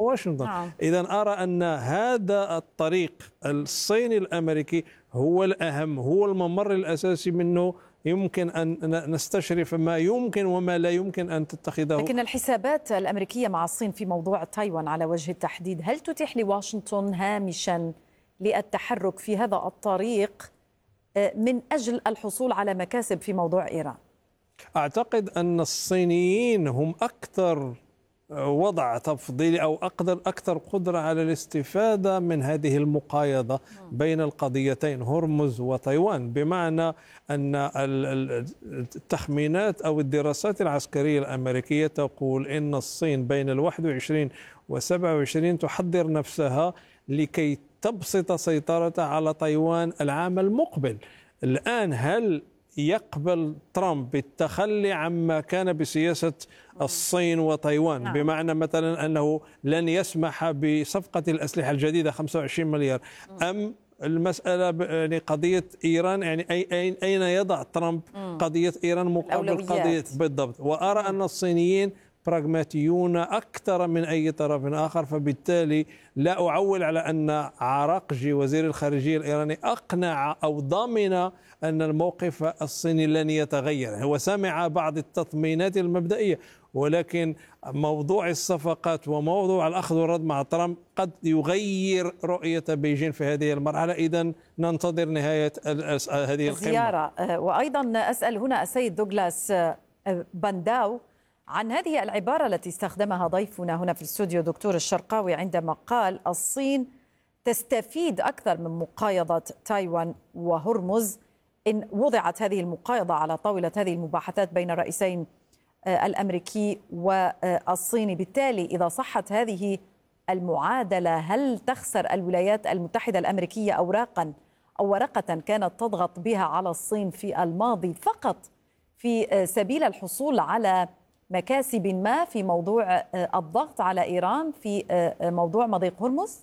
واشنطن. نعم. إذا أرى أن هذا الطريق الصيني الأمريكي هو الأهم، هو الممر الأساسي منه يمكن أن نستشرف ما يمكن وما لا يمكن أن تتخذه. لكن الحسابات الأمريكية مع الصين في موضوع تايوان على وجه التحديد، هل تتيح لواشنطن هامشا للتحرك في هذا الطريق من أجل الحصول على مكاسب في موضوع إيران؟ أعتقد أن الصينيين هم أكثر وضع تفضيلي أو أكثر قدرة على الاستفادة من هذه المقايضة بين القضيتين هرمز وتايوان، بمعنى أن التخمينات أو الدراسات العسكرية الأمريكية تقول إن الصين بين 21 و27 تحضر نفسها لكي تبسط سيطرتها على تايوان العام المقبل. الآن هل يقبل ترامب بالتخلي عما كان بسياسة الصين وتايوان؟ نعم. بمعنى مثلا أنه لن يسمح بصفقة الأسلحة الجديدة 25 مليار، أم المسألة يعني قضية إيران، يعني أين يضع ترامب قضية إيران مقابل قضية بالضبط. وأرى أن الصينيين براغماتيون أكثر من أي طرف آخر، فبالتالي لا أعول على أن عراقجي وزير الخارجية الإيراني أقنع أو ضمن أن الموقف الصيني لن يتغير. هو سمع بعض التطمينات المبدئية، ولكن موضوع الصفقات وموضوع الأخذ والرد مع ترامب قد يغير رؤية بيجين في هذه المرحلة. إذن ننتظر نهاية هذه الزيارة. وأيضا أسأل هنا السيد دوغلاس بانداو عن هذه العبارة التي استخدمها ضيفنا هنا في الاستوديو دكتور الشرقاوي عندما قال الصين تستفيد أكثر من مقايضة تايوان وهرمز إن وضعت هذه المقايضة على طاولة هذه المباحثات بين الرئيسين الأمريكي والصيني. بالتالي إذا صحت هذه المعادلة، هل تخسر الولايات المتحدة الأمريكية أوراقا أو ورقة كانت تضغط بها على الصين في الماضي فقط في سبيل الحصول على مكاسب ما في موضوع الضغط على إيران في موضوع مضيق هرمز؟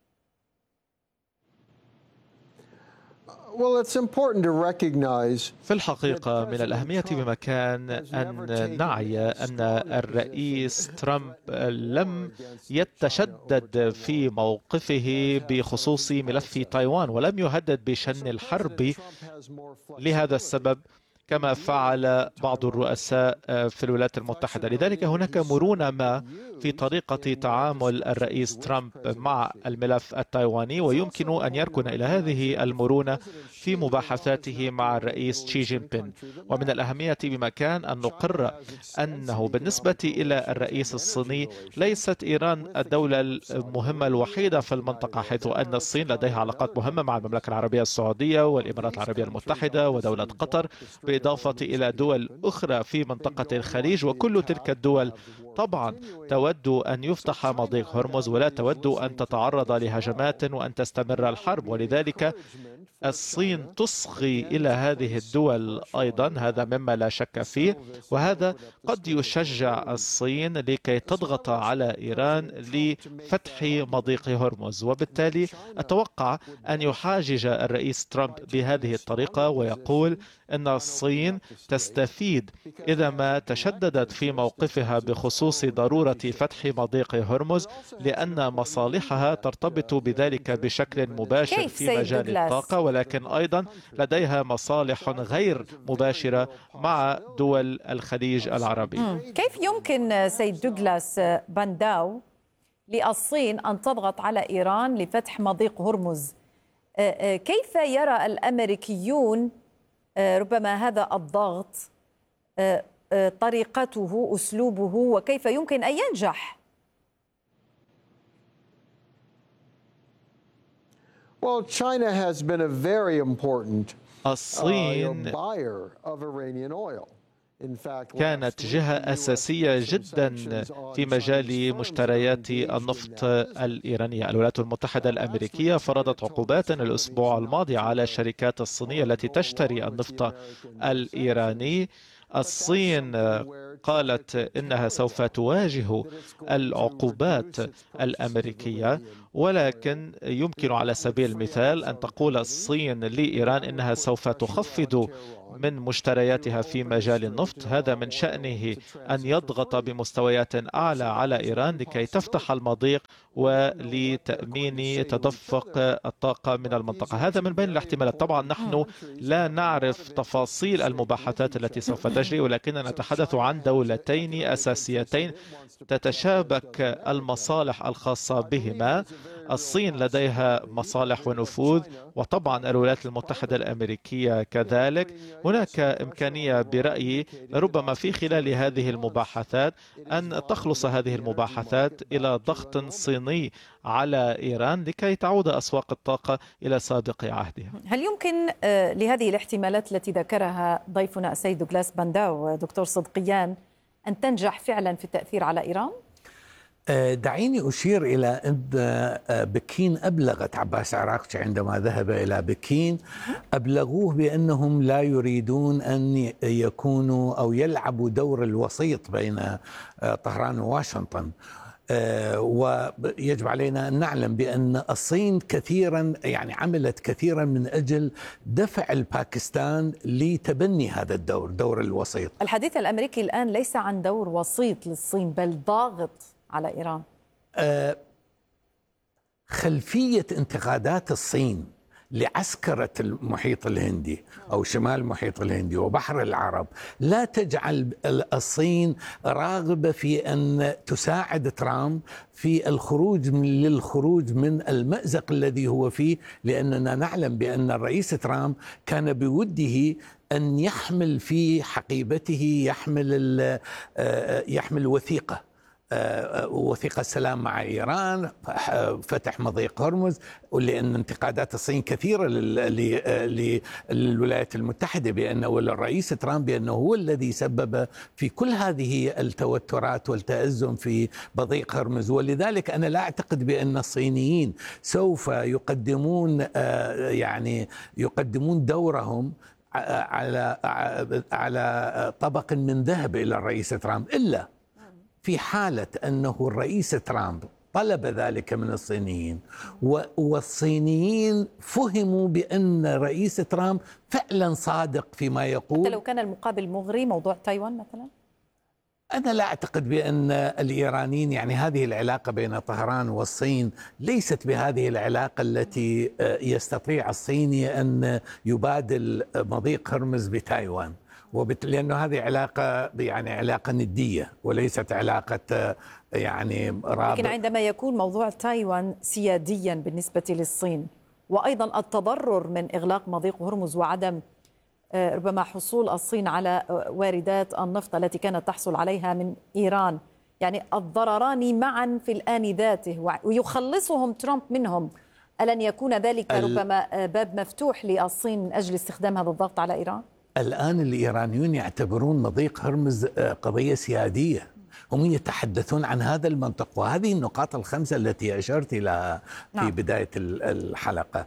في الحقيقة من الأهمية بمكان أن نعي أن الرئيس ترامب لم يتشدد في موقفه بخصوص ملف تايوان ولم يهدد بشن الحرب لهذا السبب كما فعل بعض الرؤساء في الولايات المتحدة. لذلك هناك مرونة ما في طريقة تعامل الرئيس ترامب مع الملف التايواني، ويمكن أن يركن إلى هذه المرونة في مباحثاته مع الرئيس شي جين بين. ومن الأهمية بمكان أن نقر أنه بالنسبة إلى الرئيس الصيني ليست إيران الدولة المهمة الوحيدة في المنطقة، حيث أن الصين لديها علاقات مهمة مع المملكة العربية السعودية والإمارات العربية المتحدة ودولة قطر، بالإضافة إلى دول أخرى في منطقة الخليج. وكل تلك الدول طبعا تود أن يفتح مضيق هرمز ولا تود أن تتعرض لهجمات وأن تستمر الحرب، ولذلك الصين تصغي إلى هذه الدول أيضا، هذا مما لا شك فيه. وهذا قد يشجع الصين لكي تضغط على إيران لفتح مضيق هرمز. وبالتالي أتوقع أن يحاجج الرئيس ترامب بهذه الطريقة ويقول أن الصين تستفيد إذا ما تشددت في موقفها بخصوص ضرورة فتح مضيق هرمز، لأن مصالحها ترتبط بذلك بشكل مباشر في مجال الطاقة، ولكن أيضا لديها مصالح غير مباشرة مع دول الخليج العربي. كيف يمكن سيد دوغلاس بانداو للصين أن تضغط على إيران لفتح مضيق هرمز؟ كيف يرى الأمريكيون ربما هذا الضغط، طريقته، أسلوبه، وكيف يمكن أن ينجح؟ الصين كانت جهة أساسية جدا في مجال مشتريات النفط الإيرانية. الولايات المتحدة الأمريكية فرضت عقوبات الأسبوع الماضي على الشركات الصينية التي تشتري النفط الإيراني. الصين قالت إنها سوف تواجه العقوبات الأمريكية، ولكن يمكن على سبيل المثال أن تقول الصين لإيران إنها سوف تخفض من مشترياتها في مجال النفط. هذا من شأنه أن يضغط بمستويات أعلى على إيران لكي تفتح المضيق ولتأمين تدفق الطاقة من المنطقة. هذا من بين الاحتمالات. طبعا نحن لا نعرف تفاصيل المباحثات التي سوف تجري، ولكننا نتحدث عن دولتين أساسيتين تتشابك المصالح الخاصة بهما. الصين لديها مصالح ونفوذ، وطبعا الولايات المتحدة الأمريكية كذلك. هناك إمكانية برأيي ربما في خلال هذه المباحثات أن تخلص هذه المباحثات إلى ضغط صيني على إيران لكي تعود أسواق الطاقة إلى سابق عهدها. هل يمكن لهذه الاحتمالات التي ذكرها ضيفنا السيد دوغلاس بانداو دكتور صدقيان أن تنجح فعلا في التأثير على إيران؟ دعيني أشير إلى أن بكين أبلغت عباس عراقجي عندما ذهب إلى بكين، أبلغوه بأنهم لا يريدون أن يكونوا أو يلعبوا دور الوسيط بين طهران وواشنطن. ويجب علينا أن نعلم بأن الصين كثيرا عملت كثيرا من أجل دفع الباكستان لتبني هذا الدور، دور الوسيط. الحديث الأمريكي الآن ليس عن دور وسيط للصين بل ضاغط على إيران. خلفية انتقادات الصين لعسكرة المحيط الهندي أو شمال المحيط الهندي وبحر العرب لا تجعل الصين راغبة في أن تساعد ترامب في للخروج من المأزق الذي هو فيه، لأننا نعلم بأن الرئيس ترامب كان بوده أن يحمل في حقيبته يحمل وثيقة السلام مع إيران، فتح مضيق هرمز، ولأن انتقادات الصين كثيرة للولايات المتحدة بأنه والرئيس ترامب بأنه هو الذي سبب في كل هذه التوترات والتأزم في مضيق هرمز. ولذلك أنا لا أعتقد بأن الصينيين سوف يقدمون دورهم على طبق من ذهب إلى الرئيس ترامب، إلا في حالة أنه الرئيس ترامب طلب ذلك من الصينيين والصينيين فهموا بأن رئيس ترامب فعلا صادق فيما يقول. حتى لو كان المقابل مغري، موضوع تايوان مثلا؟ أنا لا أعتقد بأن الإيرانيين هذه العلاقة بين طهران والصين ليست بهذه العلاقة التي يستطيع الصيني أن يبادل مضيق هرمز بتايوان، لأنه هذه علاقة علاقة ندية وليست علاقة رابط. لكن عندما يكون موضوع تايوان سياديا بالنسبة للصين، وأيضا التضرر من إغلاق مضيق هرمز وعدم ربما حصول الصين على واردات النفط التي كانت تحصل عليها من إيران، الضرران معا في الآن ذاته، ويخلصهم ترامب منهم، ألن يكون ذلك ربما باب مفتوح للصين من أجل استخدام هذا الضغط على إيران؟ الآن الإيرانيون يعتبرون مضيق هرمز قضية سيادية، هم يتحدثون عن هذا المنطق، وهذه النقاط الخمسة التي أشرت لها في بداية الحلقة.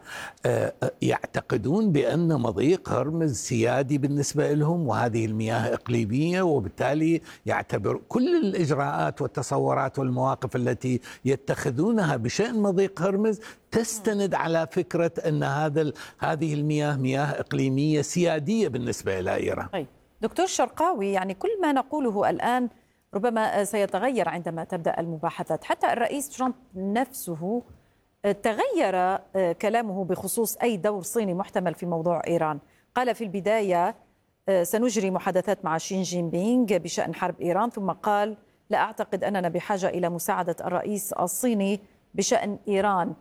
يعتقدون بأن مضيق هرمز سيادي بالنسبة لهم، وهذه المياه إقليمية، وبالتالي يعتبر كل الإجراءات والتصورات والمواقف التي يتخذونها بشأن مضيق هرمز تستند على فكرة أن هذه المياه مياه إقليمية سيادية بالنسبة إلى إيران. طيب دكتور شرقاوي، كل ما نقوله الآن ربما سيتغير عندما تبدأ المباحثات. حتى الرئيس ترامب نفسه تغير كلامه بخصوص أي دور صيني محتمل في موضوع إيران. قال في البداية سنجري محادثات مع شين جين بينغ بشأن حرب إيران، ثم قال لا أعتقد أننا بحاجة إلى مساعدة الرئيس الصيني بشأن إيران.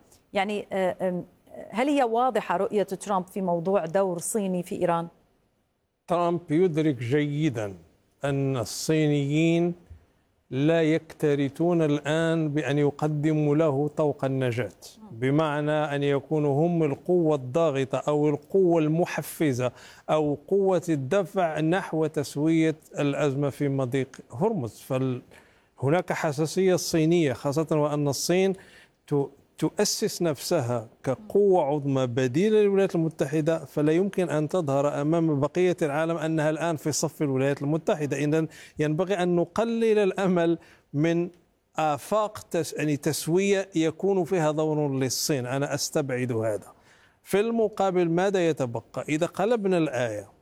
هل هي واضحة رؤية ترامب في موضوع دور صيني في إيران؟ ترامب يدرك جيدا أن الصينيين لا يكترثون الآن بأن يقدموا له طوق النجاة، بمعنى أن يكونوا هم القوة الضاغطة أو القوة المحفزة أو قوة الدفع نحو تسوية الأزمة في مضيق هرمز. فهناك حساسية صينية، خاصة وأن الصين تؤسس نفسها كقوة عظمى بديلة للولايات المتحدة، فلا يمكن أن تظهر أمام بقية العالم أنها الآن في صف الولايات المتحدة. إذن ينبغي أن نقلل الأمل من آفاق تسوية يكون فيها دور للصين. أنا أستبعد هذا. في المقابل ماذا يتبقى؟ إذا قلبنا الآية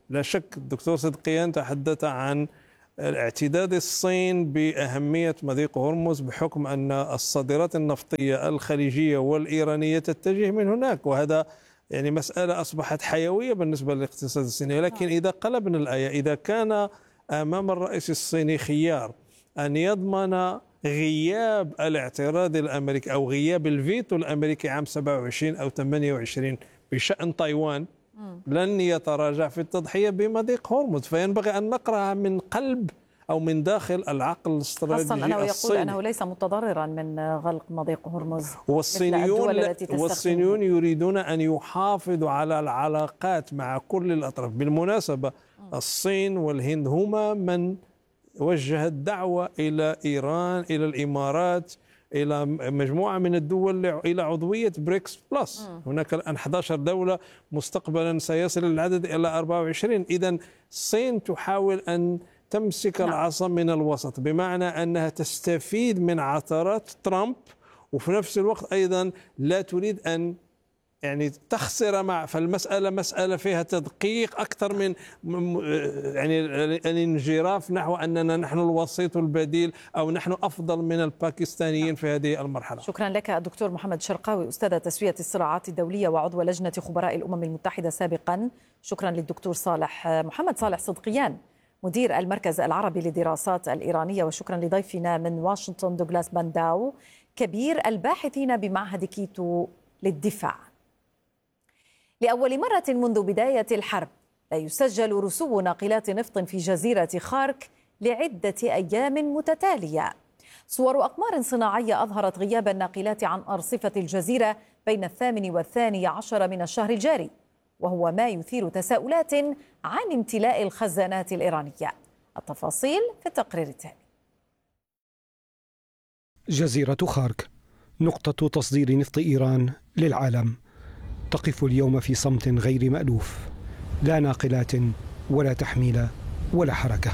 لا شك الدكتور صدقيان تحدث عن اعتداد الصين بأهمية مضيق هرمز بحكم أن الصادرات النفطية الخليجية والإيرانية تتجه من هناك، وهذا يعني مسألة أصبحت حيوية بالنسبة للاقتصاد الصيني. لكن إذا قلبنا الآية، إذا كان أمام الرئيس الصيني خيار أن يضمن غياب الاعتراض الأمريكي أو غياب الفيتو الأمريكي عام 27 أو 28 بشأن تايوان، لن يتراجع في التضحية بمضيق هرمز. فينبغي أن نقرأها من قلب أو من داخل العقل الاستراتيجي أصلا أنه يقول الصيني. أنه ليس متضررا من غلق مضيق هرمز. والصينيون يريدون أن يحافظوا على العلاقات مع كل الأطراف. بالمناسبة الصين والهند هما من وجهت دعوة إلى إيران، إلى الإمارات، إلى مجموعة من الدول إلى عضوية بريكس بلس. هناك الآن 11 دولة، مستقبلا سيصل العدد إلى 24. إذن الصين تحاول أن تمسك العصا من الوسط، بمعنى أنها تستفيد من عثرات ترامب، وفي نفس الوقت أيضا لا تريد أن يعني تخسر فالمسألة مسألة فيها تدقيق أكثر من يعني الانجراف نحو أننا نحن الوسيط البديل أو نحن أفضل من الباكستانيين في هذه المرحلة. شكرا لك الدكتور محمد شرقاوي، أستاذ تسوية الصراعات الدولية وعضو لجنة خبراء الأمم المتحدة سابقا. شكرا للدكتور محمد صالح صدقيان، مدير المركز العربي للدراسات الإيرانية. وشكرا لضيفنا من واشنطن دوغلاس بانداو، كبير الباحثين بمعهد كيتو للدفاع. لأول مرة منذ بداية الحرب لا يسجل رسوب ناقلات نفط في جزيرة خارك لعدة أيام متتالية. صور أقمار صناعية أظهرت غياب الناقلات عن أرصفة الجزيرة بين 8 و12 من الشهر الجاري، وهو ما يثير تساؤلات عن امتلاء الخزانات الإيرانية. التفاصيل في التقرير التالي. جزيرة خارك نقطة تصدير نفط إيران للعالم تقف اليوم في صمت غير مألوف، لا ناقلات ولا تحميل ولا حركة.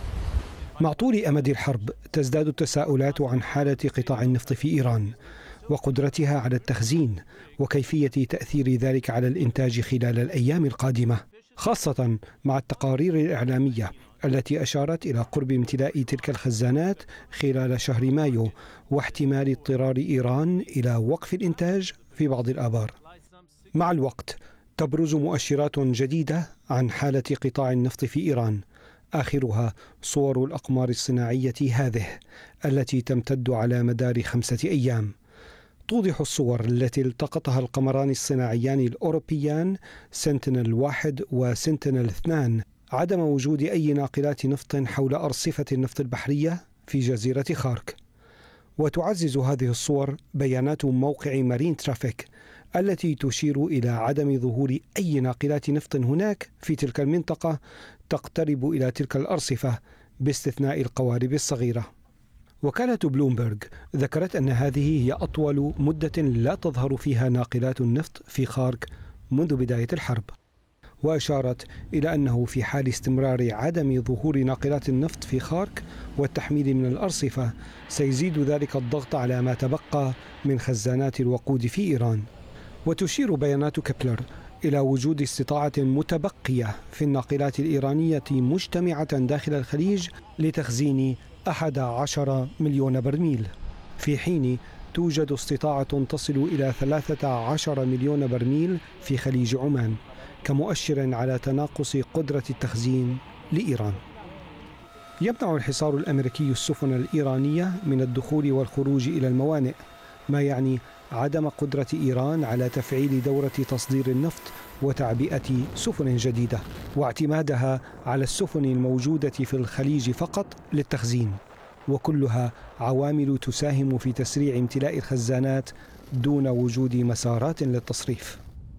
مع طول أمد الحرب تزداد التساؤلات عن حالة قطاع النفط في إيران وقدرتها على التخزين وكيفية تأثير ذلك على الإنتاج خلال الأيام القادمة، خاصة مع التقارير الإعلامية التي أشارت إلى قرب امتلاء تلك الخزانات خلال شهر مايو واحتمال اضطرار إيران إلى وقف الإنتاج في بعض الآبار. مع الوقت تبرز مؤشرات جديدة عن حالة قطاع النفط في إيران، آخرها صور الأقمار الصناعية هذه التي تمتد على مدار 5 أيام. توضح الصور التي التقطها القمران الصناعيان الأوروبيان سنتينل 1 وسنتينل 2 عدم وجود أي ناقلات نفط حول أرصفة النفط البحرية في جزيرة خارك. وتعزز هذه الصور بيانات موقع مارين ترافيك التي تشير إلى عدم ظهور أي ناقلات نفط هناك في تلك المنطقة تقترب إلى تلك الأرصفة باستثناء القوارب الصغيرة. وكالة بلومبرغ ذكرت أن هذه هي أطول مدة لا تظهر فيها ناقلات النفط في خارك منذ بداية الحرب، وأشارت إلى أنه في حال استمرار عدم ظهور ناقلات النفط في خارك والتحميل من الأرصفة سيزيد ذلك الضغط على ما تبقى من خزانات الوقود في إيران. وتشير بيانات كبلر إلى وجود استطاعة متبقية في الناقلات الإيرانية مجتمعة داخل الخليج لتخزين 11 مليون برميل، في حين توجد استطاعة تصل إلى 13 مليون برميل في خليج عمان، كمؤشر على تناقص قدرة التخزين لإيران. يمنع الحصار الأمريكي السفن الإيرانية من الدخول والخروج إلى الموانئ، ما يعني عدم قدرة إيران على تفعيل دورة تصدير النفط وتعبئة سفن جديدة، واعتمادها على السفن الموجودة في الخليج فقط للتخزين، وكلها عوامل تساهم في تسريع امتلاء الخزانات دون وجود مسارات للتصريف.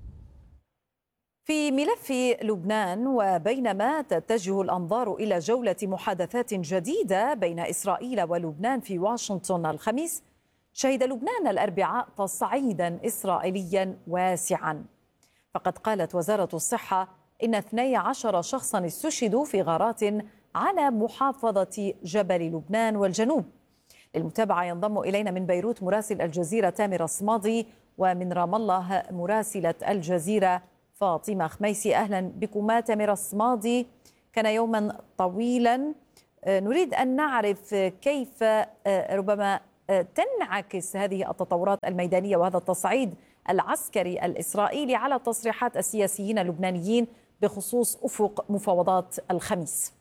في ملف لبنان، وبينما تتجه الأنظار إلى جولة محادثات جديدة بين إسرائيل ولبنان في واشنطن الخميس، شهد لبنان الأربعاء تصعيدا إسرائيليا واسعا. فقد قالت وزارة الصحة إن 12 شخصا استشهدوا في غارات على محافظة جبل لبنان والجنوب. للمتابعة ينضم إلينا من بيروت مراسل الجزيرة تامر الصمادي، ومن رام الله مراسلة الجزيرة فاطمة خميسي، أهلا بكما. تامر الصمادي، كان يوما طويلا. نريد أن نعرف كيف ربما تنعكس هذه التطورات الميدانية وهذا التصعيد العسكري الإسرائيلي على تصريحات السياسيين اللبنانيين بخصوص أفق مفاوضات الخميس.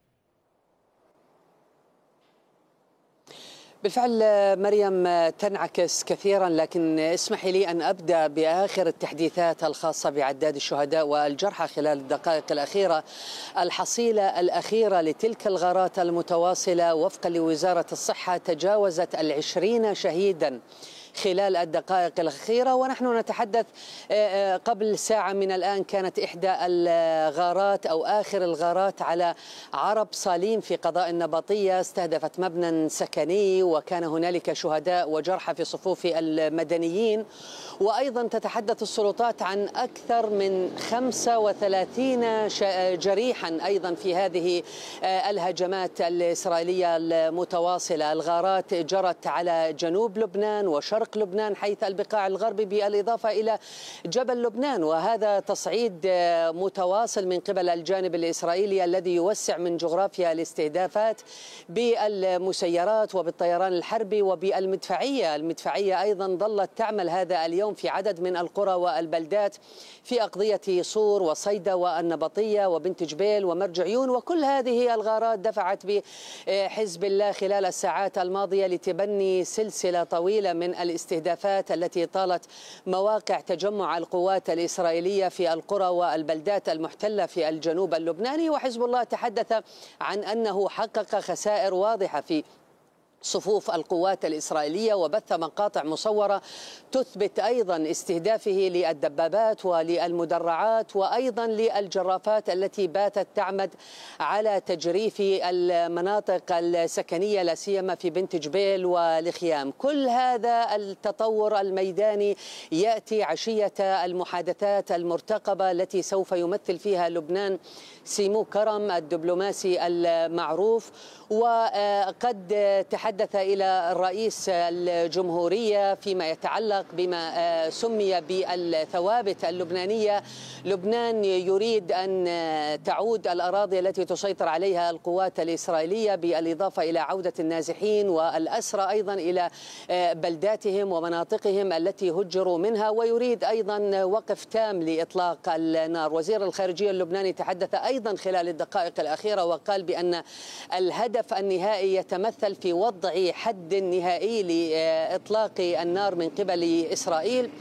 بالفعل مريم تنعكس كثيرا، لكن اسمحي لي أن أبدأ بآخر التحديثات الخاصة بعداد الشهداء والجرحى خلال الدقائق الأخيرة. الحصيلة الأخيرة لتلك الغارات المتواصلة وفقا لوزارة الصحة تجاوزت 20 شهيدا خلال الدقائق الأخيرة، ونحن نتحدث قبل ساعة من الآن كانت إحدى الغارات أو آخر الغارات على عرب صالين في قضاء النبطية، استهدفت مبنى سكني وكان هنالك شهداء وجرحى في صفوف المدنيين. وأيضا تتحدث السلطات عن أكثر من 35 جريحا أيضا في هذه الهجمات الإسرائيلية المتواصلة. الغارات جرت على جنوب لبنان وشرق لبنان حيث البقاع الغربي، بالإضافة إلى جبل لبنان، وهذا تصعيد متواصل من قبل الجانب الإسرائيلي الذي يوسع من جغرافيا الاستهدافات بالمسيرات وبالطيران الحربي وبالمدفعية. المدفعية أيضا ظلت تعمل هذا اليوم في عدد من القرى والبلدات في أقضية صور وصيدا والنبطية وبنت جبيل ومرج عيون، وكل هذه الغارات دفعت بحزب الله خلال الساعات الماضية لتبني سلسلة طويلة من الاستهدافات التي طالت مواقع تجمع القوات الإسرائيلية في القرى والبلدات المحتلة في الجنوب اللبناني. وحزب الله تحدث عن أنه حقق خسائر واضحة في صفوف القوات الإسرائيلية وبث مقاطع مصورة تثبت أيضا استهدافه للدبابات وللمدرعات وأيضا للجرافات التي باتت تعمد على تجريف المناطق السكنية لا سيما في بنت جبيل والخيام. كل هذا التطور الميداني يأتي عشية المحادثات المرتقبة التي سوف يمثل فيها لبنان سيمو كرم الدبلوماسي المعروف. وقد تحدث إلى الرئيس الجمهورية فيما يتعلق بما سمي بالثوابت اللبنانية. لبنان يريد أن تعود الأراضي التي تسيطر عليها القوات الإسرائيلية، بالإضافة إلى عودة النازحين والأسرى أيضا إلى بلداتهم ومناطقهم التي هجروا منها، ويريد أيضا وقف تام لإطلاق النار. وزير الخارجية اللبناني تحدث أيضا خلال الدقائق الأخيرة وقال بأن الهدف النهائي يتمثل في وضع حد نهائي لإطلاق النار من قبل إسرائيل.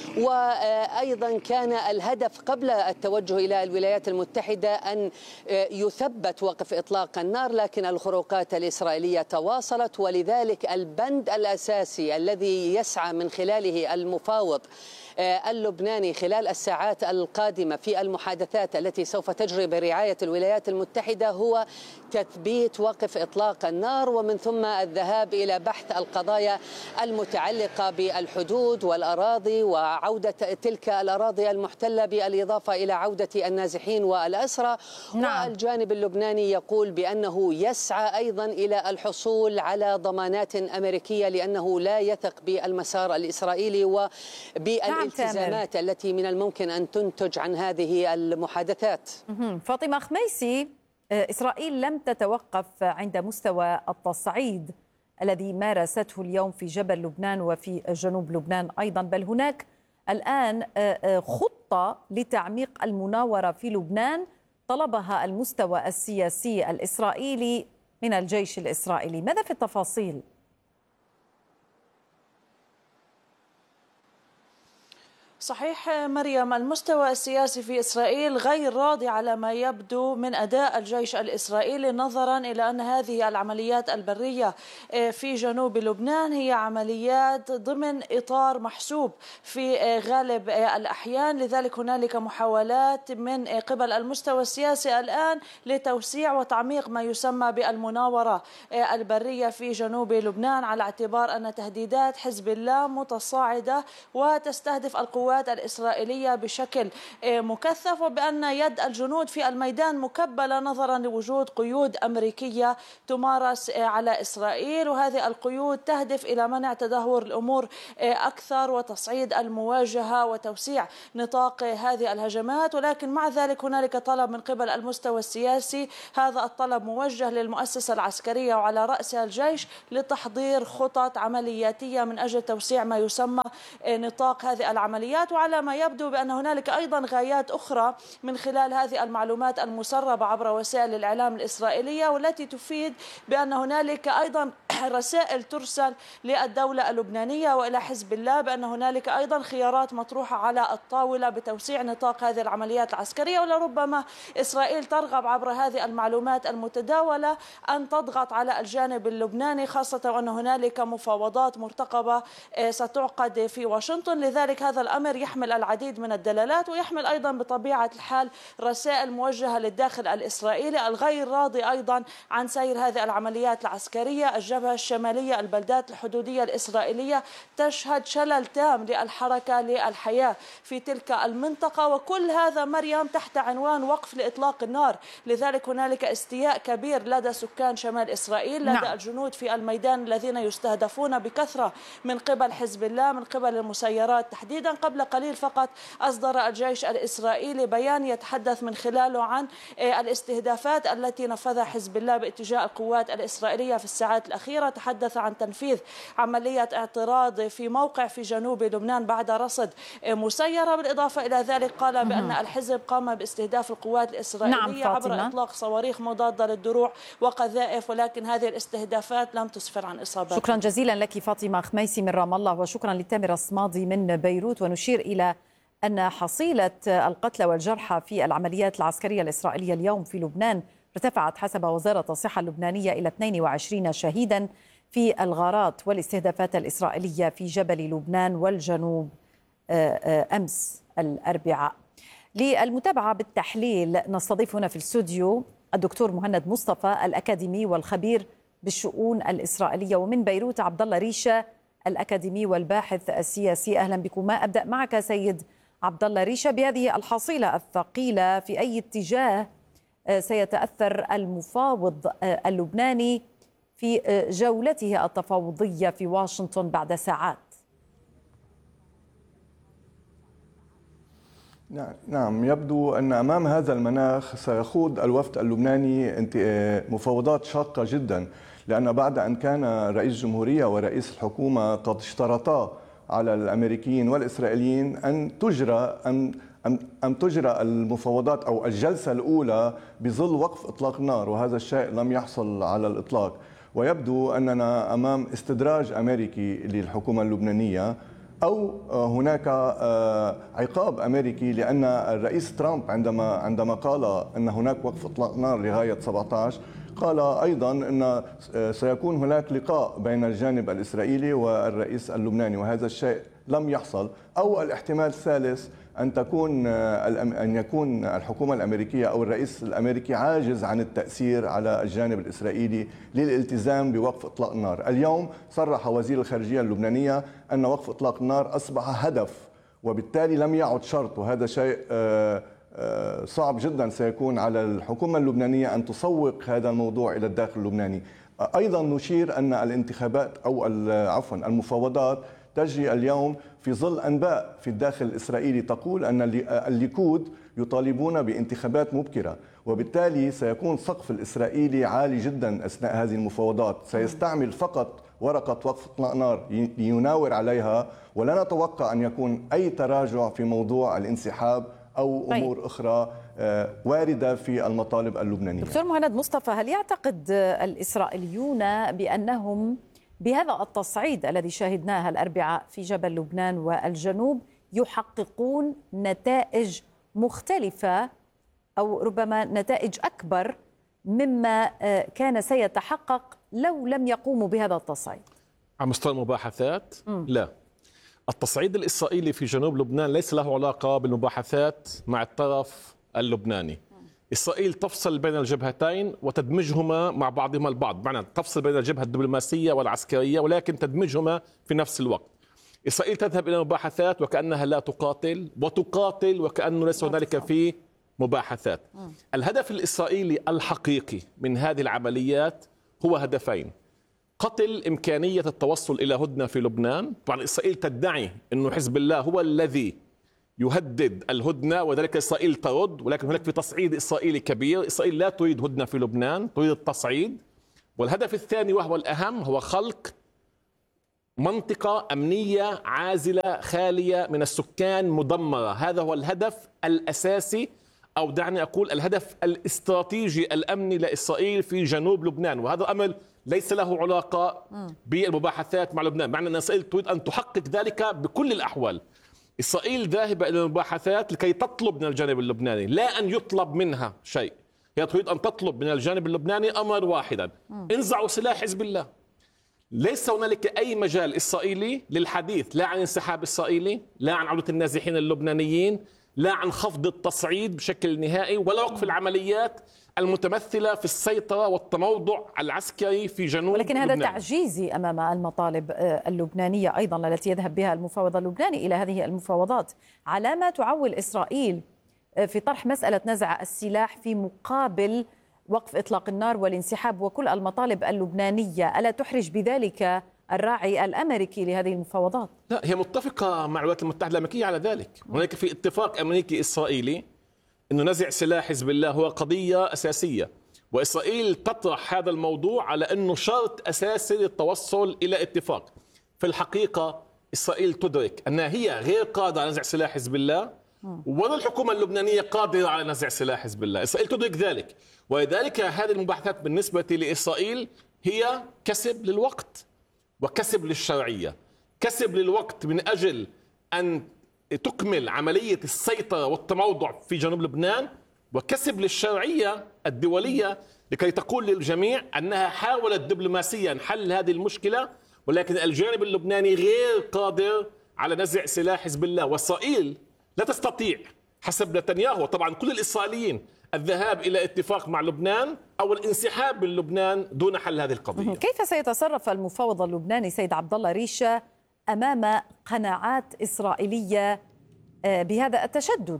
وأيضا كان الهدف قبل التوجه إلى الولايات المتحدة أن يثبت وقف إطلاق النار، لكن الخروقات الإسرائيلية تواصلت، ولذلك البند الأساسي الذي يسعى من خلاله المفاوض اللبناني خلال الساعات القادمة في المحادثات التي سوف تجري برعاية الولايات المتحدة هو تثبيت وقف إطلاق النار، ومن ثم الذهاب إلى بحث القضايا المتعلقة بالحدود والأراضي وعودة تلك الأراضي المحتلة، بالإضافة إلى عودة النازحين والأسرى. نعم. والجانب اللبناني يقول بأنه يسعى أيضا إلى الحصول على ضمانات أمريكية لأنه لا يثق بالمسار الإسرائيلي وبالالتزامات التي من الممكن أن تنتج عن هذه المحادثات. فاطمة خميسي، إسرائيل لم تتوقف عند مستوى التصعيد الذي مارسته اليوم في جبل لبنان وفي جنوب لبنان أيضا، بل هناك الآن خطة لتعميق المناورة في لبنان طلبها المستوى السياسي الإسرائيلي من الجيش الإسرائيلي. ماذا في التفاصيل؟ صحيح مريم، المستوى السياسي في إسرائيل غير راضي على ما يبدو من أداء الجيش الإسرائيلي، نظرا إلى أن هذه العمليات البرية في جنوب لبنان هي عمليات ضمن إطار محسوب في غالب الأحيان. لذلك هنالك محاولات من قبل المستوى السياسي الآن لتوسيع وتعميق ما يسمى بالمناورة البرية في جنوب لبنان، على اعتبار أن تهديدات حزب الله متصاعدة وتستهدف القوات القوات الإسرائيلية بشكل مكثف، وبأن يد الجنود في الميدان مكبلة نظرا لوجود قيود أمريكية تمارس على إسرائيل، وهذه القيود تهدف إلى منع تدهور الأمور أكثر وتصعيد المواجهة وتوسيع نطاق هذه الهجمات. ولكن مع ذلك هنالك طلب من قبل المستوى السياسي، هذا الطلب موجه للمؤسسة العسكرية وعلى رأسها الجيش لتحضير خطط عملياتية من أجل توسيع ما يسمى نطاق هذه العمليات. وعلى ما يبدو بأن هنالك أيضا غايات أخرى من خلال هذه المعلومات المسربة عبر وسائل الإعلام الإسرائيلية، والتي تفيد بأن هنالك أيضا رسائل ترسل للدولة اللبنانية وإلى حزب الله بأن هنالك أيضا خيارات مطروحة على الطاولة بتوسيع نطاق هذه العمليات العسكرية. ولربما إسرائيل ترغب عبر هذه المعلومات المتداولة أن تضغط على الجانب اللبناني، خاصة وأن هنالك مفاوضات مرتقبة ستعقد في واشنطن. لذلك هذا الأمر يحمل العديد من الدلالات، ويحمل أيضا بطبيعة الحال رسائل موجهة للداخل الإسرائيلي الغير راضي أيضا عن سير هذه العمليات العسكرية. الجبهة الشمالية، البلدات الحدودية الإسرائيلية تشهد شلل تام للحركة للحياة في تلك المنطقة، وكل هذا مريم تحت عنوان وقف لإطلاق النار. لذلك هنالك استياء كبير لدى سكان شمال إسرائيل، لدى الجنود في الميدان الذين يستهدفون بكثرة من قبل حزب الله، من قبل المسيرات تحديدا. قبل قليل فقط أصدر الجيش الإسرائيلي بيان يتحدث من خلاله عن الاستهدافات التي نفذها حزب الله باتجاه القوات الإسرائيلية في الساعات الأخيرة. تحدث عن تنفيذ عملية اعتراض في موقع في جنوب لبنان بعد رصد مسيرة. بالإضافة إلى ذلك قال بأن الحزب قام باستهداف القوات الإسرائيلية عبر إطلاق صواريخ مضادة للدروع وقذائف، ولكن هذه الاستهدافات لم تسفر عن إصابات. شكرا جزيلا لك فاطمة خميسي من رام الله، وشكرا لتامر الصمادي من بيروت. ونشير إلى أن حصيلة القتلى والجرحى في العمليات العسكرية الإسرائيلية اليوم في لبنان ارتفعت حسب وزارة الصحة اللبنانية إلى 22 شهيدا في الغارات والاستهدافات الإسرائيلية في جبل لبنان والجنوب أمس الأربعاء. للمتابعة بالتحليل نستضيف هنا في الاستوديو الدكتور مهند مصطفى الأكاديمي والخبير بالشؤون الإسرائيلية، ومن بيروت عبد الله ريشة الأكاديمي والباحث السياسي. أهلا بكما. أبدأ معك سيد عبد الله ريشة، بهذه الحصيلة الثقيلة في أي اتجاه سيتأثر المفاوض اللبناني في جولته التفاوضية في واشنطن بعد ساعات؟ نعم، يبدو أن أمام هذا المناخ سيخوض الوفد اللبناني مفاوضات شاقة جدا، لأن بعد أن كان رئيس الجمهورية ورئيس الحكومة قد اشترطا على الأمريكيين والإسرائيليين أن تجرى المفاوضات أو الجلسة الأولى بظل وقف إطلاق النار، وهذا الشيء لم يحصل على الإطلاق. ويبدو أننا أمام استدراج أمريكي للحكومة اللبنانية، أو هناك عقاب أمريكي، لأن الرئيس ترامب عندما قال أن هناك وقف إطلاق نار لغاية 17 قال أيضا أن سيكون هناك لقاء بين الجانب الإسرائيلي والرئيس اللبناني، وهذا الشيء لم يحصل. أو الاحتمال الثالث أن يكون الحكومة الأمريكية أو الرئيس الأمريكي عاجز عن التأثير على الجانب الإسرائيلي للالتزام بوقف إطلاق النار. اليوم صرح وزير الخارجية اللبنانية أن وقف إطلاق النار أصبح هدف، وبالتالي لم يعد شرط، وهذا شيء صعب جدا سيكون على الحكومة اللبنانية أن تسوق هذا الموضوع إلى الداخل اللبناني. أيضا نشير أن الانتخابات أو المفاوضات تجري اليوم في ظل أنباء في الداخل الإسرائيلي تقول أن الليكود يطالبون بانتخابات مبكرة، وبالتالي سيكون السقف الإسرائيلي عالي جدا أثناء هذه المفاوضات. سيستعمل فقط ورقة وقف إطلاق نار ليناور عليها، ولا نتوقع أن يكون أي تراجع في موضوع الانسحاب أو أمور أخرى واردة في المطالب اللبنانية. دكتور مهند مصطفى، هل يعتقد الإسرائيليون بأنهم بهذا التصعيد الذي شاهدناه الأربعاء في جبل لبنان والجنوب يحققون نتائج مختلفة أو ربما نتائج أكبر مما كان سيتحقق لو لم يقوموا بهذا التصعيد؟ على مستوى المباحثات لا. التصعيد الإسرائيلي في جنوب لبنان ليس له علاقة بالمباحثات مع الطرف اللبناني. إسرائيل تفصل بين الجبهتين وتدمجهما مع بعضهما البعض، بمعنى تفصل بين الجبهة الدبلوماسية والعسكرية ولكن تدمجهما في نفس الوقت. إسرائيل تذهب إلى مباحثات وكأنها لا تقاتل، وتقاتل وكأنه ليس هنالك فيه مباحثات. الهدف الإسرائيلي الحقيقي من هذه العمليات هو هدفين: قتل إمكانية التوصل إلى هدنة في لبنان. طبعا إسرائيل تدعي أنه حزب الله هو الذي يهدد الهدنة، وذلك إسرائيل ترد، ولكن هناك في تصعيد إسرائيلي كبير. إسرائيل لا تريد هدنة في لبنان، تريد التصعيد. والهدف الثاني وهو الأهم هو خلق منطقة أمنية عازلة خالية من السكان مدمرة. هذا هو الهدف الأساسي، أو دعني أقول الهدف الاستراتيجي الأمني لإسرائيل في جنوب لبنان. وهذا أمر ليس له علاقة بالمباحثات مع لبنان، معنى أن إسرائيل تريد أن تحقق ذلك بكل الأحوال. إسرائيل ذاهبة إلى المباحثات لكي تطلب من الجانب اللبناني، لا أن يطلب منها شيء. هي تريد أن تطلب من الجانب اللبناني أمر واحدا: انزعوا سلاح حزب الله. ليس هنالك أي مجال إسرائيلي للحديث لا عن انسحاب إسرائيلي، لا عن عودة النازحين اللبنانيين، لا عن خفض التصعيد بشكل نهائي، ولا وقف العمليات المتمثلة في السيطرة والتموضع العسكري في جنوب ولكن هذا لبنان. تعجيزي أمام المطالب اللبنانية أيضا التي يذهب بها المفاوض اللبناني إلى هذه المفاوضات. على ما تعول إسرائيل في طرح مسألة نزع السلاح في مقابل وقف إطلاق النار والانسحاب وكل المطالب اللبنانية، ألا تحرج بذلك الراعي الأمريكي لهذه المفاوضات؟ لا، هي متفقة مع الولايات المتحدة الأمريكية على ذلك. هناك في اتفاق أمريكي إسرائيلي أنه نزع سلاح حزب الله هو قضية أساسية، وإسرائيل تطرح هذا الموضوع على أنه شرط أساسي للتوصل إلى اتفاق. في الحقيقة إسرائيل تدرك أنها هي غير قادرة على نزع سلاح حزب الله، ولا الحكومة اللبنانية قادرة على نزع سلاح حزب الله. إسرائيل تدرك ذلك، ولذلك هذه المباحثات بالنسبة لإسرائيل هي كسب للوقت وكسب للشرعية. كسب للوقت من أجل أن تكمل عملية السيطرة والتموضع في جنوب لبنان، وكسب للشرعية الدولية لكي تقول للجميع أنها حاولت دبلوماسيا حل هذه المشكلة، ولكن الجانب اللبناني غير قادر على نزع سلاح حزب الله. وإسرائيل لا تستطيع حسب نتنياهو، طبعا كل الإسرائيليين، الذهاب إلى اتفاق مع لبنان أو الانسحاب من لبنان دون حل هذه القضية. كيف سيتصرف المفاوض اللبناني سيد عبد الله ريشة أمام قناعات إسرائيلية بهذا التشدد؟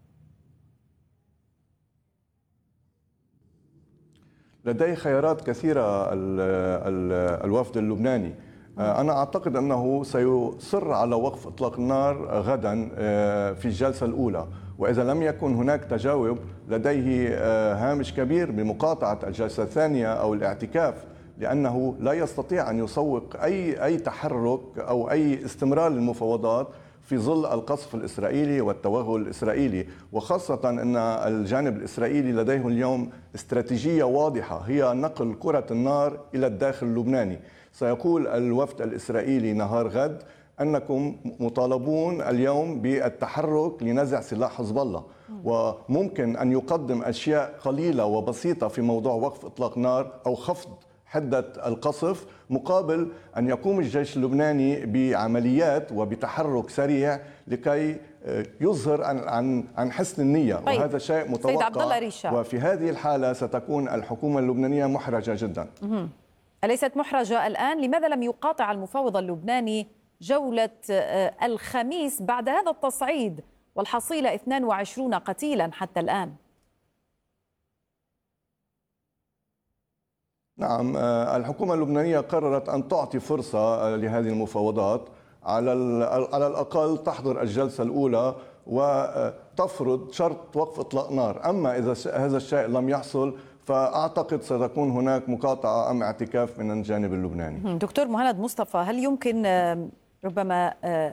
لديه خيارات كثيرة الوفد اللبناني. أنا أعتقد أنه سيصر على وقف إطلاق النار غدا في الجلسة الأولى، وإذا لم يكن هناك تجاوب لديه هامش كبير بمقاطعة الجلسة الثانية أو الاعتكاف، لأنه لا يستطيع أن يسوق أي تحرك أو أي استمرار للمفاوضات في ظل القصف الإسرائيلي والتوغل الإسرائيلي، وخاصة أن الجانب الإسرائيلي لديه اليوم استراتيجية واضحة هي نقل كرة النار إلى الداخل اللبناني. سيقول الوفد الإسرائيلي نهار غد أنكم مطالبون اليوم بالتحرك لنزع سلاح حزب الله، وممكن أن يقدم أشياء قليلة وبسيطة في موضوع وقف إطلاق نار أو خفض حدة القصف، مقابل أن يقوم الجيش اللبناني بعمليات وبتحرك سريع لكي يظهر عن حسن النية. طيب. وهذا شيء متوقع، وفي هذه الحالة ستكون الحكومة اللبنانية محرجة جدا. أليست محرجة الآن؟ لماذا لم يقاطع المفاوض اللبناني جولة الخميس بعد هذا التصعيد والحصيلة 22 قتيلا حتى الآن؟ نعم، الحكومة اللبنانية قررت أن تعطي فرصة لهذه المفاوضات، على الأقل تحضر الجلسة الأولى وتفرض شرط وقف إطلاق نار. أما إذا هذا الشيء لم يحصل فأعتقد ستكون هناك مقاطعة أم اعتكاف من الجانب اللبناني. دكتور مهند مصطفى، هل يمكن ربما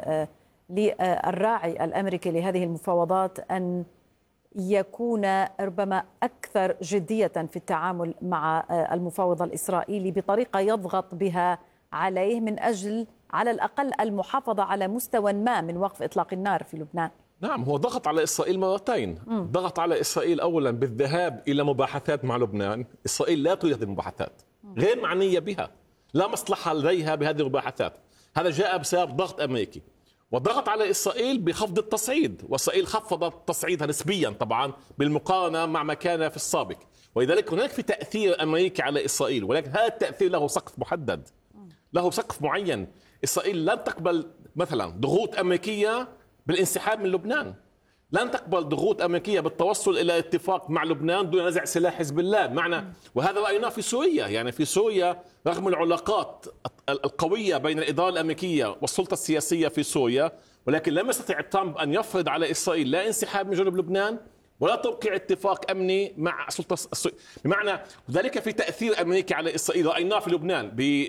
للراعي الأمريكي لهذه المفاوضات أن يكون ربما أكثر جدية في التعامل مع المفاوض الإسرائيلي بطريقة يضغط بها عليه من أجل على الأقل المحافظة على مستوى ما من وقف إطلاق النار في لبنان؟ نعم، هو ضغط على إسرائيل مرتين. ضغط على إسرائيل أولا بالذهاب إلى مباحثات مع لبنان. إسرائيل لا تريد هذه المباحثات، غير معنية بها، لا مصلحة لديها بهذه المباحثات. هذا جاء بسبب ضغط أمريكي. وضغط على إسرائيل بخفض التصعيد، وإسرائيل خفضت تصعيدها نسبيا طبعا بالمقارنة مع ما كان في السابق، ولذلك هناك في تأثير أمريكي على إسرائيل، ولكن هذا التأثير له سقف محدد، له سقف معين. إسرائيل لن تقبل مثلا ضغوط أمريكية بالانسحاب من لبنان، لن تقبل ضغوط أمريكية بالتوصل إلى اتفاق مع لبنان دون نزع سلاح حزب الله. معنى وهذا رأيناه في سوريا، يعني في سوريا رغم العلاقات القوية بين الإدارة الأمريكية والسلطة السياسية في سوريا، ولكن لم يستطع ترامب أن يفرض على إسرائيل لا انسحاب من جنوب لبنان ولا توقيع اتفاق أمني مع السلطة السورية. بمعنى ذلك في تأثير أمريكي على إسرائيل رأيناه في لبنان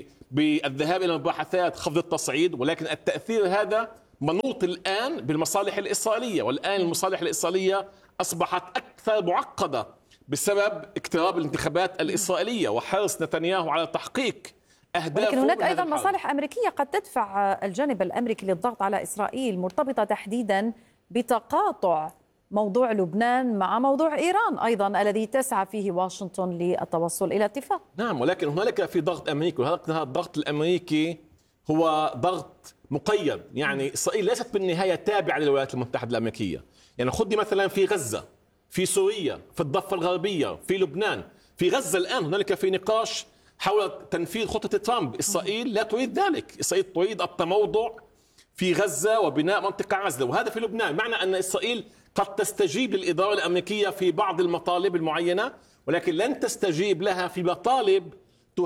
بالذهاب إلى مباحثات خفض التصعيد، ولكن التأثير هذا منوط الآن بالمصالح الإسرائيلية، والآن المصالح الإسرائيلية أصبحت أكثر معقدة بسبب اقتراب الانتخابات الإسرائيلية وحرص نتنياهو على تحقيق أهدافه. لكن هناك أيضا مصالح أمريكية قد تدفع الجانب الأمريكي للضغط على إسرائيل، مرتبطة تحديدا بتقاطع موضوع لبنان مع موضوع إيران أيضا الذي تسعى فيه واشنطن للتوصل إلى اتفاق. نعم، ولكن هنالك في ضغط أمريكي، وهذا الضغط الأمريكي هو ضغط مقيد. يعني إسرائيل ليست بالنهاية تابعة للولايات المتحدة الأمريكية. يعني خذي مثلا في غزة، في سوريا، في الضفة الغربية، في لبنان، في غزة الآن هنالك في نقاش حول تنفيذ خطة ترامب. إسرائيل لا تريد ذلك، إسرائيل تريد التموضع في غزة وبناء منطقة عازلة، وهذا في لبنان. معنى أن إسرائيل قد تستجيب للإدارة الأمريكية في بعض المطالب المعينة، ولكن لن تستجيب لها في مطالب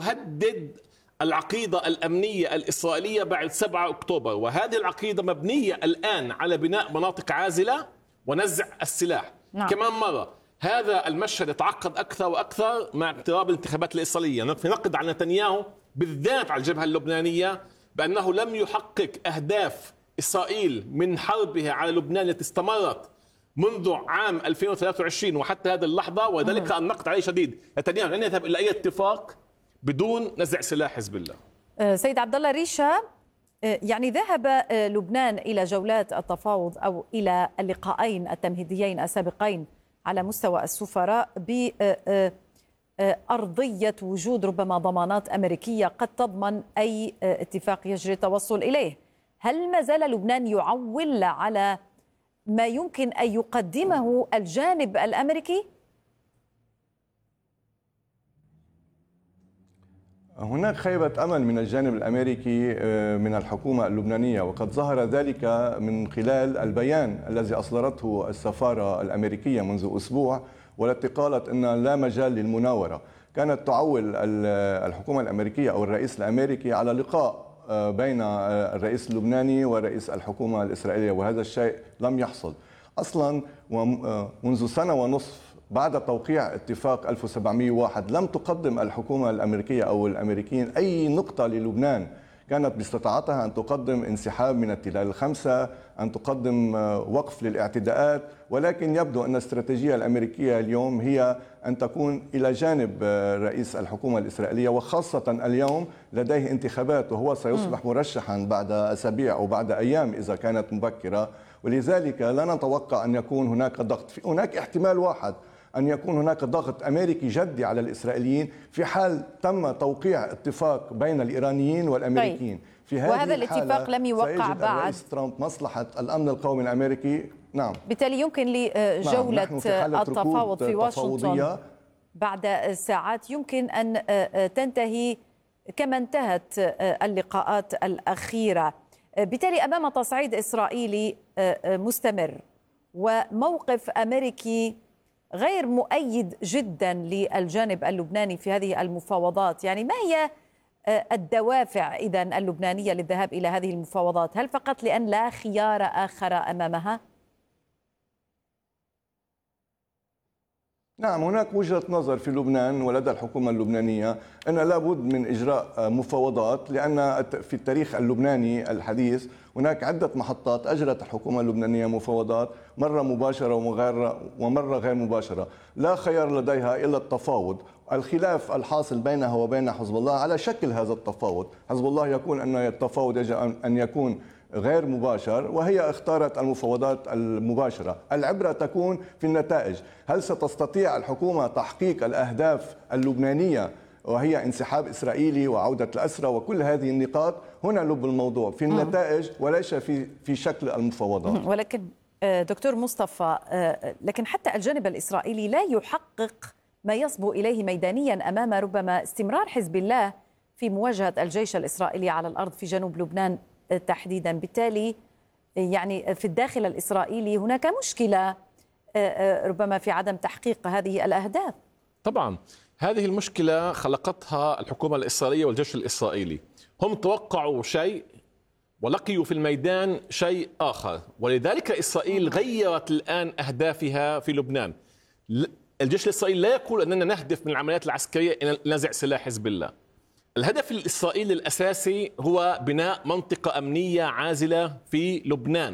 تهدد العقيدة الأمنية الإسرائيلية بعد 7 أكتوبر. وهذه العقيدة مبنية الآن على بناء مناطق عازلة ونزع السلاح. نعم. كمان مرة هذا المشهد يتعقد أكثر وأكثر مع اقتراب الانتخابات الإسرائيلية. في نقد على نتنياهو بالذات على الجبهة اللبنانية بأنه لم يحقق أهداف إسرائيل من حربها على لبنان التي استمرت منذ عام 2023 وحتى هذه اللحظة، وذلك النقد عليه شديد. نتنياهو لن يذهب إلى أي اتفاق بدون نزع سلاح حزب الله. سيد عبد الله ريشة، يعني ذهب لبنان إلى جولات التفاوض أو إلى اللقاءين التمهيديين السابقين على مستوى السفراء بأرضية وجود ربما ضمانات أمريكية قد تضمن أي اتفاق يجري التوصل إليه. هل ما زال لبنان يعول على ما يمكن أن يقدمه الجانب الأمريكي؟ هناك خيبة أمل من الجانب الأمريكي من الحكومة اللبنانية، وقد ظهر ذلك من خلال البيان الذي أصدرته السفارة الأمريكية منذ أسبوع، والتي قالت أن لا مجال للمناورة. كانت تعول الحكومة الأمريكية أو الرئيس الأمريكي على لقاء بين الرئيس اللبناني ورئيس الحكومة الإسرائيلية، وهذا الشيء لم يحصل أصلا. ومنذ 1.5 سنة بعد توقيع اتفاق 1701 لم تقدم الحكومة الأمريكية أو الأمريكيين أي نقطة للبنان. كانت باستطاعتها أن تقدم انسحاب من التلال ال5، أن تقدم وقف للاعتداءات، ولكن يبدو أن الاستراتيجية الأمريكية اليوم هي أن تكون إلى جانب رئيس الحكومة الإسرائيلية، وخاصة اليوم لديه انتخابات وهو سيصبح مرشحا بعد أسابيع أو بعد أيام إذا كانت مبكرة، ولذلك لا نتوقع أن يكون هناك ضغط. هناك احتمال واحد، أن يكون هناك ضغط أمريكي جدي على الإسرائيليين في حال تم توقيع اتفاق بين الإيرانيين والأمريكيين. طيب. في هذه وهذا الاتفاق لم يوقع بعد. الرئيس ترامب مصلحة الأمن القومي الأمريكي. نعم. بالتالي يمكن لجولة التفاوض في واشنطن بعد ساعات يمكن أن تنتهي كما انتهت اللقاءات الأخيرة. بالتالي أمام تصعيد إسرائيلي مستمر وموقف أمريكي غير مؤيد جدا للجانب اللبناني في هذه المفاوضات، يعني ما هي الدوافع إذن اللبنانية للذهاب إلى هذه المفاوضات؟ هل فقط لأن لا خيار آخر أمامها؟ نعم، هناك وجهة نظر في لبنان ولدى الحكومة اللبنانية أن لابد من إجراء مفاوضات، لأن في التاريخ اللبناني الحديث هناك عدة محطات أجرت الحكومة اللبنانية مفاوضات، مرة مباشرة ومرة غير مباشرة، لا خيار لديها إلا التفاوض. الخلاف الحاصل بينها وبين حزب الله على شكل هذا التفاوض. حزب الله يقول أن التفاوض يجب أن يكون غير مباشر، وهي اختارت المفاوضات المباشرة. العبرة تكون في النتائج. هل ستستطيع الحكومة تحقيق الأهداف اللبنانية وهي انسحاب إسرائيلي وعودة الأسرى وكل هذه النقاط؟ هنا لب الموضوع في النتائج وليس في شكل المفاوضات. ولكن دكتور مصطفى، لكن حتى الجانب الإسرائيلي لا يحقق ما يصبو إليه ميدانيا أمام ربما استمرار حزب الله في مواجهة الجيش الإسرائيلي على الأرض في جنوب لبنان تحديدا. بالتالي يعني في الداخل الإسرائيلي هناك مشكلة ربما في عدم تحقيق هذه الأهداف. طبعا هذه المشكلة خلقتها الحكومة الإسرائيلية والجيش الإسرائيلي. هم توقعوا شيء ولقيوا في الميدان شيء آخر، ولذلك إسرائيل غيرت الآن أهدافها في لبنان. الجيش الإسرائيلي لا يقول أننا نهدف من العمليات العسكرية إلى نزع سلاح حزب الله. الهدف الإسرائيلي الأساسي هو بناء منطقة أمنية عازلة في لبنان.